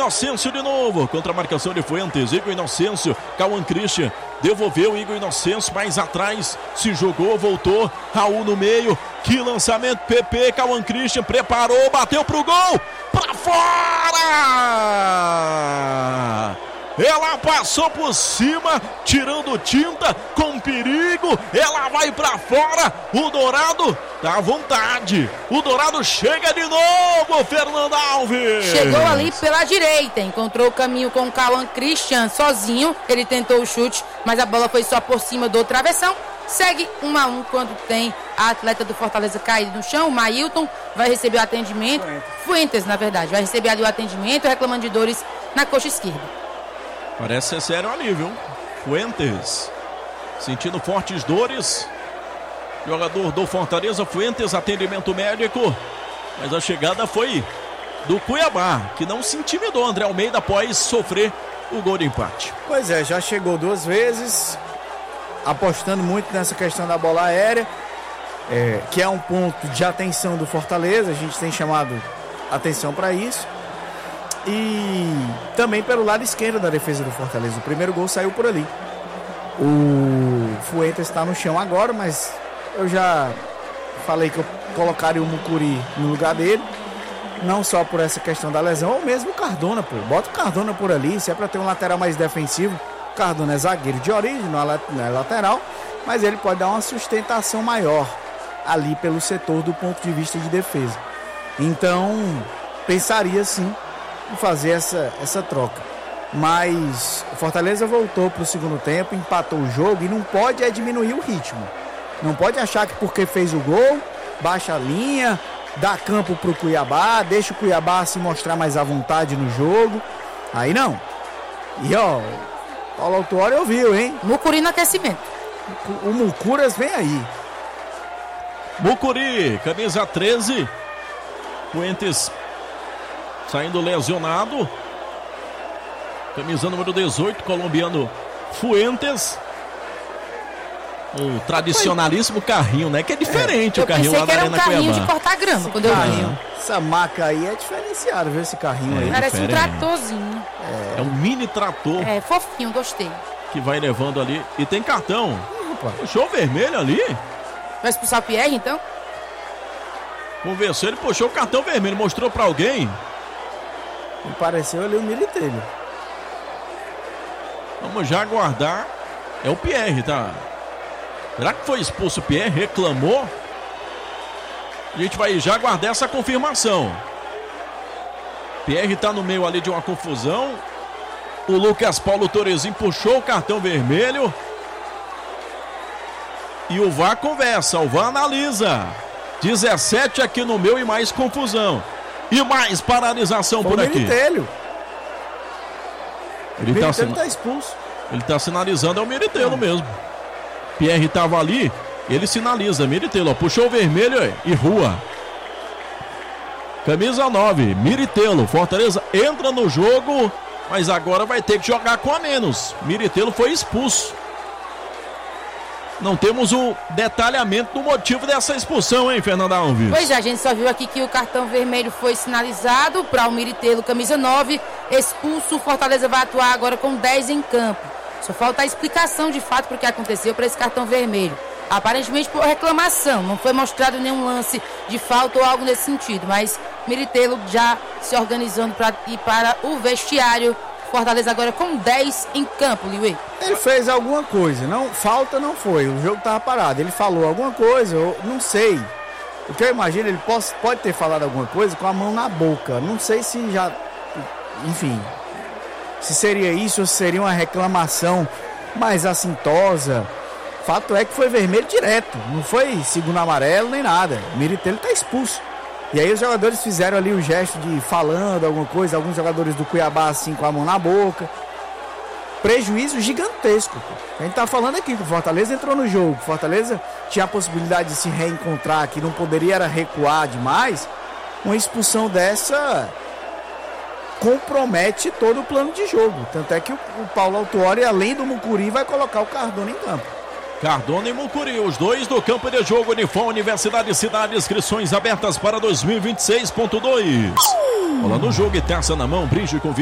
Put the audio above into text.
Inocêncio de novo, contra a marcação de Fuentes. Igor Inocêncio, Cauã Christian, devolveu Igor Inocêncio, mais atrás, se jogou, voltou, Raul no meio, que lançamento, PP, Cauã Christian, preparou, bateu pro gol, pra fora! Ela passou por cima, tirando tinta, com perigo, ela vai pra fora, o Dourado tá à vontade, o Dourado chega de novo, Fernanda Alves! Chegou ali pela direita, encontrou o caminho com o Cauã Christian sozinho, ele tentou o chute, mas a bola foi só por cima do travessão. Segue 1-1 quando tem a atleta do Fortaleza caído no chão. O Mailton vai receber o atendimento, Fuentes na verdade, vai receber ali o atendimento, reclamando de dores na coxa esquerda. Parece ser sério ali, viu? Fuentes sentindo fortes dores. Jogador do Fortaleza, Fuentes, atendimento médico. Mas a chegada foi do Cuiabá, que não se intimidou, André Almeida, após sofrer o gol de empate. Pois é, já chegou 2 vezes, apostando muito nessa questão da bola aérea, que é um ponto de atenção do Fortaleza. A gente tem chamado atenção para isso. E também pelo lado esquerdo da defesa do Fortaleza. O primeiro gol saiu por ali. O Fuentes está no chão agora, mas eu já falei que eu colocaria o Mucuri no lugar dele. Não só por essa questão da lesão, ou mesmo o Cardona, pô. Bota o Cardona por ali, se é para ter um lateral mais defensivo. O Cardona é zagueiro de origem, não é lateral, mas ele pode dar uma sustentação maior ali pelo setor do ponto de vista de defesa. Então, pensaria sim em fazer essa troca. Mas o Fortaleza voltou para o segundo tempo, empatou o jogo e não pode diminuir o ritmo. Não pode achar que porque fez o gol, baixa a linha, dá campo para o Cuiabá, deixa o Cuiabá se mostrar mais à vontade no jogo. Aí não. E ó, Paulo Autuori ouviu, hein? Mucuri no aquecimento. O Mucuras vem aí. Mucuri, camisa 13. Fuentes saindo lesionado. Camisa número 18, colombiano Fuentes. O tradicionalíssimo carrinho, né? Que é diferente o carrinho lá na Arena Cuiabá. Eu pensei que era um carrinho de cortar grama quando eu vi. Essa maca aí é diferenciada, viu? Esse carrinho aí. Parece um tratorzinho. É um mini trator. É, fofinho, gostei. Que vai levando ali. E tem cartão. Puxou o vermelho ali. Vai expulsar o Pierre, então? Conversou, ele puxou o cartão vermelho. Mostrou pra alguém. Me pareceu ali o Militelho. Vamos já aguardar. É o Pierre, tá? Será que foi expulso o Pierre? Reclamou? A gente vai já aguardar essa confirmação. Pierre tá no meio ali de uma confusão. O Lucas Paulo Torezinho puxou o cartão vermelho. E o VAR conversa, o VAR analisa. 17 aqui no meu e mais confusão. E mais paralisação por aqui. Militelho. Ele tá expulso. Ele tá sinalizando, é o Militello mesmo. Pierre tava ali, ele sinaliza, Militello, puxou o vermelho e rua. Camisa 9, Militello, Fortaleza entra no jogo, mas agora vai ter que jogar com a menos. Militello foi expulso. Não temos o detalhamento do motivo dessa expulsão, hein, Fernanda Alves? Pois é, a gente só viu aqui que o cartão vermelho foi sinalizado para o Militello, camisa 9, expulso. O Fortaleza vai atuar agora com 10 em campo. Só falta a explicação de fato para o que aconteceu para esse cartão vermelho. Aparentemente por reclamação, não foi mostrado nenhum lance de falta ou algo nesse sentido, mas Militello já se organizando para ir para o vestiário. Fortaleza agora com 10 em campo, Liuê. Ele fez alguma coisa, não, falta não foi, o jogo estava parado, ele falou alguma coisa, eu não sei. O que eu imagino, ele pode ter falado alguma coisa com a mão na boca, não sei se já, enfim, se seria isso ou se seria uma reclamação mais assintosa. Fato é que foi vermelho direto, não foi segundo amarelo nem nada. O Militello está expulso. E aí os jogadores fizeram ali o gesto de falando alguma coisa, alguns jogadores do Cuiabá assim com a mão na boca. Prejuízo gigantesco. A gente tá falando aqui que o Fortaleza entrou no jogo. O Fortaleza tinha a possibilidade de se reencontrar, que não poderia era recuar demais. Uma expulsão dessa compromete todo o plano de jogo. Tanto é que o Paulo Autuori, além do Mucuri, vai colocar o Cardona em campo. Cardona e Mucuri, os dois do campo de jogo. Unifom, Universidade Cidade, inscrições abertas para 2026.2. Bola no jogo e taça na mão, brinde com